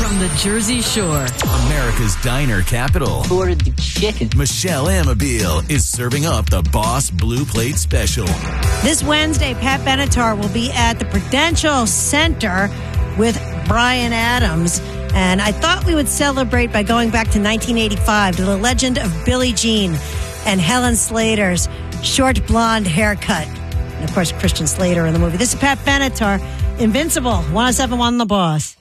from the Jersey Shore. America's diner capital. Who ordered the chicken? Michelle Amabile is serving up the Boss Blue Plate Special. This Wednesday, Pat Benatar will be at the Prudential Center with Bryan Adams. And I thought we would celebrate by going back to 1985 to the legend of Billie Jean and Helen Slater's short blonde haircut. And, of course, Christian Slater in the movie. This is Pat Benatar, Invincible, 107.1 The Boss.